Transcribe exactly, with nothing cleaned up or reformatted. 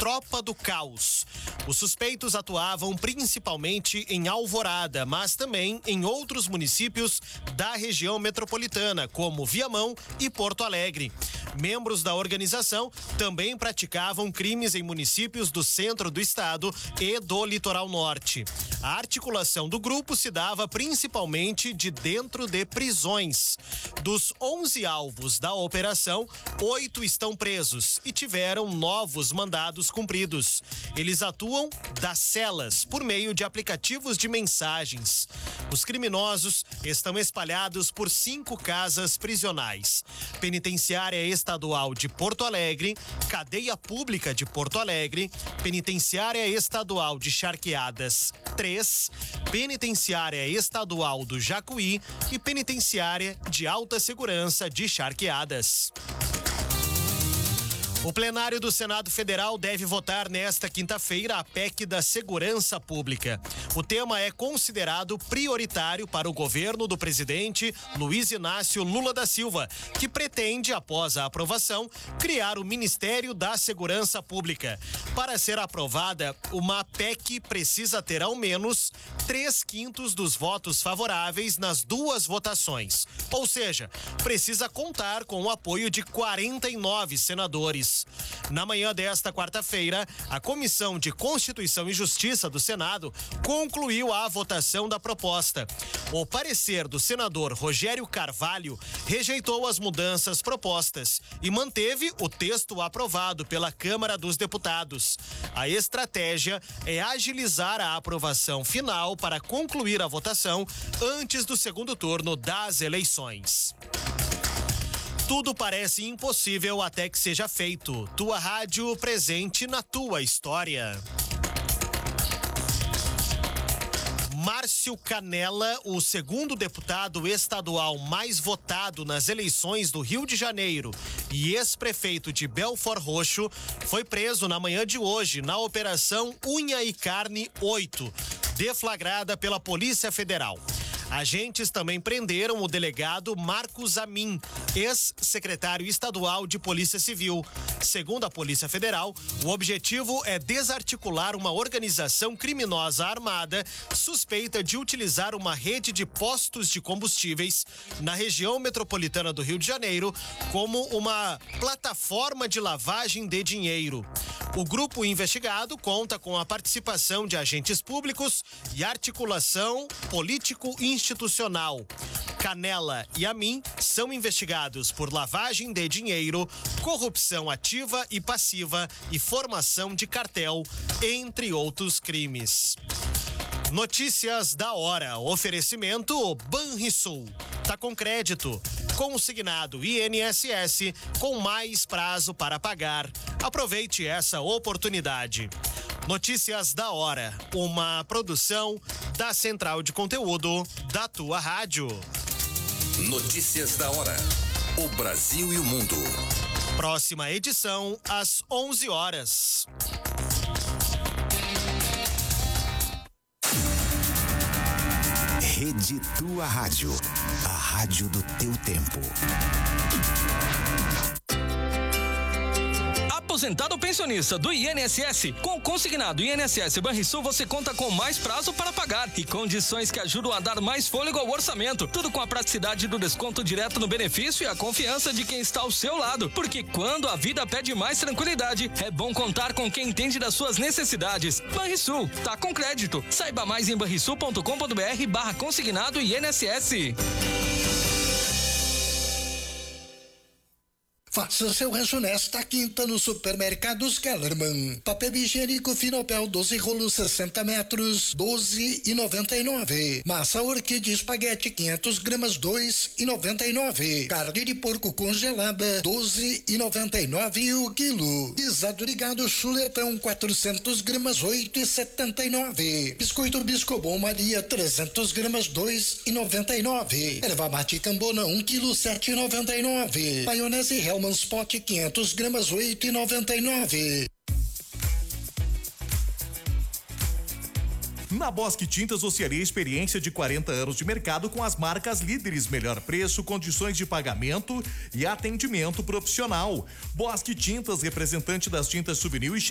Tropa do Caos. Os suspeitos atuavam principalmente em Alvorada, mas também em outros municípios da região metropolitana, como Viamão e Porto Alegre. Membros da organização também praticavam crimes em municípios do centro do estado e do litoral norte. A articulação do grupo se dava principalmente de dentro de prisões. Dos onze alvos da operação, oito estão presos e tiveram novos mandados cumpridos. Eles atuam das celas por meio de aplicativos de mensagens. Os criminosos estão espalhados por cinco casas prisionais: Penitenciária Estadual de Porto Alegre, Cadeia Pública de Porto Alegre, Penitenciária Estadual de Charqueadas três, Penitenciária Estadual do Jacuí e Penitenciária de Alta Segurança de Charqueadas. O plenário do Senado Federal deve votar nesta quinta-feira a P E C da Segurança Pública. O tema é considerado prioritário para o governo do presidente Luiz Inácio Lula da Silva, que pretende, após a aprovação, criar o Ministério da Segurança Pública. Para ser aprovada, uma P E C precisa ter ao menos três quintos dos votos favoráveis nas duas votações. Ou seja, precisa contar com o apoio de quarenta e nove senadores. Na manhã desta quarta-feira, a Comissão de Constituição e Justiça do Senado concluiu a votação da proposta. O parecer do senador Rogério Carvalho rejeitou as mudanças propostas e manteve o texto aprovado pela Câmara dos Deputados. A estratégia é agilizar a aprovação final para concluir a votação antes do segundo turno das eleições. Tudo parece impossível até que seja feito. Tua rádio presente na tua história. Márcio Canella, o segundo deputado estadual mais votado nas eleições do Rio de Janeiro e ex-prefeito de Belford Roxo, foi preso na manhã de hoje na Operação Unha e Carne oito, deflagrada pela Polícia Federal. Agentes também prenderam o delegado Marcos Amin, ex-secretário estadual de Polícia Civil. Segundo a Polícia Federal, o objetivo é desarticular uma organização criminosa armada suspeita de utilizar uma rede de postos de combustíveis na região metropolitana do Rio de Janeiro como uma plataforma de lavagem de dinheiro. O grupo investigado conta com a participação de agentes públicos e articulação político-institucional. Canella e Amin são investigados por lavagem de dinheiro, corrupção ativa e passiva e formação de cartel, entre outros crimes. Notícias da hora. Oferecimento Banrisul. Tá com crédito. Consignado I N S S com mais prazo para pagar. Aproveite essa oportunidade. Notícias da hora. Uma produção da Central de Conteúdo da tua rádio. Notícias da hora. O Brasil e o mundo. Próxima edição às onze horas. Rede Tua Rádio, a rádio do teu tempo. Aposentado ou pensionista do I N S S, com o consignado I N S S Banrisul você conta com mais prazo para pagar e condições que ajudam a dar mais fôlego ao orçamento. Tudo com a praticidade do desconto direto no benefício e a confiança de quem está ao seu lado. Porque quando a vida pede mais tranquilidade, é bom contar com quem entende das suas necessidades. Banrisul, tá com crédito. Saiba mais em banrisul ponto com ponto br barra consignado I N S S. Faça seu rancho nesta quinta no Supermercados Kellerman. Papel higiênico Finopel doze rolos sessenta metros, doze e noventa e nove. Massa orquídea espaguete quinhentas gramas, dois e noventa e nove. Carne de porco congelada, doze e noventa e nove o quilo. Guisado de gado chuletão quatrocentas gramas, oito e setenta e nove. Biscoito Biscobon Maria trezentas gramas, dois e noventa e nove. Erva mate Cambona um quilo, sete e noventa e nove. Maionese Hellmann's Pot quinhentas gramas, oito e noventa e nove. Na Bosque Tintas você teria experiência de quarenta anos de mercado com as marcas líderes, melhor preço, condições de pagamento e atendimento profissional. Bosque Tintas, representante das tintas Souvenir e